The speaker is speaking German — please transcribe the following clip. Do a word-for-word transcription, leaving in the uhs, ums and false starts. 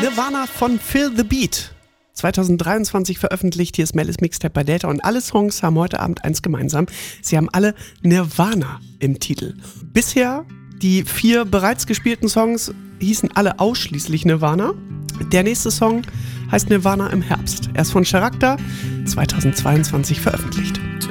Nirvana von Feel the Beat. zwanzig dreiundzwanzig veröffentlicht. Hier ist Melis Mixtape bei Delta und alle Songs haben heute Abend eins gemeinsam. Sie haben alle Nirvana im Titel. Bisher die vier bereits gespielten Songs hießen alle ausschließlich Nirvana. Der nächste Song heißt Nirvana im Herbst. Er ist von Charakter, zwanzig zweiundzwanzig veröffentlicht.